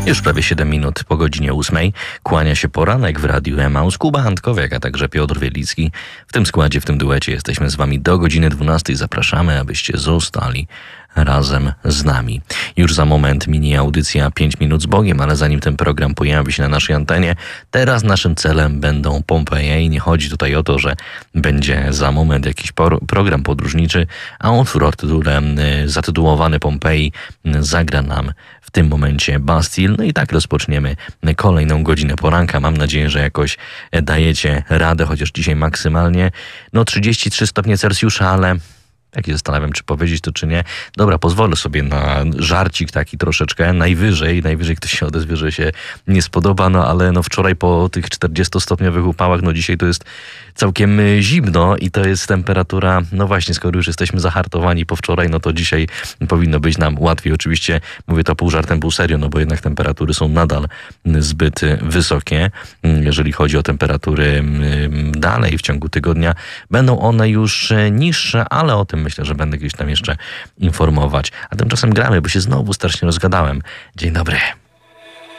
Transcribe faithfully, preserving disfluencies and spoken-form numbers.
Już prawie siedem minut po godzinie ósmej. Kłania się poranek w Radiu Emaus. Kuba Antkowiak, a także Piotr Wielicki. W tym składzie, w tym duecie jesteśmy z wami do godziny dwunastej. Zapraszamy, abyście zostali razem z nami. Już za moment mini audycja pięć minut z Bogiem, ale zanim ten program pojawi się na naszej antenie, teraz naszym celem będą Pompeje i nie chodzi tutaj o to, że będzie za moment jakiś por- program podróżniczy, a utwór tytułem zatytułowany Pompeji zagra nam w tym momencie Bastille. No i tak rozpoczniemy kolejną godzinę poranka. Mam nadzieję, że jakoś dajecie radę, chociaż dzisiaj maksymalnie no trzydzieści trzy stopnie Celsjusza, ale tak się zastanawiam, czy powiedzieć to, czy nie. Dobra, pozwolę sobie na żarcik taki troszeczkę. Najwyżej, najwyżej ktoś się odezwie, że się nie spodoba, no ale no wczoraj po tych czterdziestostopniowych upałach, no dzisiaj to jest całkiem zimno i to jest temperatura, no właśnie, skoro już jesteśmy zahartowani po wczoraj, no to dzisiaj powinno być nam łatwiej. Oczywiście mówię to pół żartem, pół serio, no bo jednak temperatury są nadal zbyt wysokie. Jeżeli chodzi o temperatury dalej w ciągu tygodnia, będą one już niższe, ale o tym myślę, że będę gdzieś tam jeszcze informować. A tymczasem gramy, bo się znowu strasznie rozgadałem. Dzień dobry.